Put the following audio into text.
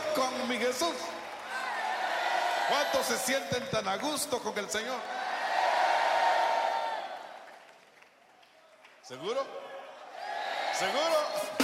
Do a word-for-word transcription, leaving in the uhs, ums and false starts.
con mi Jesús. ¿Cuántos se sienten tan a gusto con el Señor? ¿Seguro? ¿Seguro?